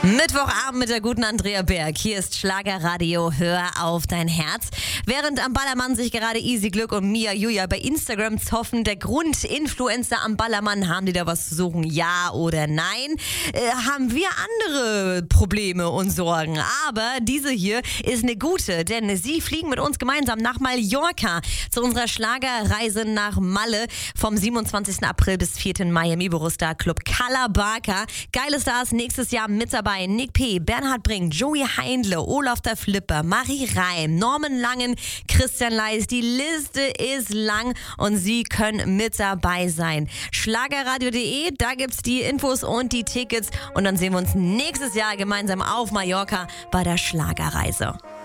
Mittwochabend mit der guten Andrea Berg. Hier ist Schlagerradio, hör auf dein Herz. Während am Ballermann sich gerade Easy Glück und Mia Julia bei Instagram zoffen, der Grund, Influencer am Ballermann, haben die da was zu suchen, ja oder nein? Haben wir andere Probleme und Sorgen. Aber diese hier ist eine gute, denn sie fliegen mit uns gemeinsam nach Mallorca zu unserer Schlagerreise nach Malle vom 27. April bis 4. Mai im Iberostar Club Calabarca. Geile Stars nächstes Jahr mit dabei. Nick P., Bernhard Brink, Joey Heindle, Olaf der Flipper, Marie Reim, Norman Langen, Christian Leis. Die Liste ist lang und Sie können mit dabei sein. Schlagerradio.de, da gibt's die Infos und die Tickets und dann sehen wir uns nächstes Jahr gemeinsam auf Mallorca bei der Schlagerreise.